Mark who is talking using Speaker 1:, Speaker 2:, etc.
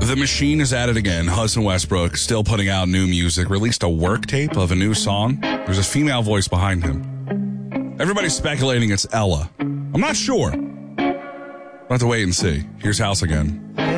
Speaker 1: The machine is at it again. Hudson Westbrook still putting out new music. Released a work tape of a new song. There's a female voice behind him. Everybody's speculating it's Ella. I'm not sure. We'll have to wait and see. Here's House again.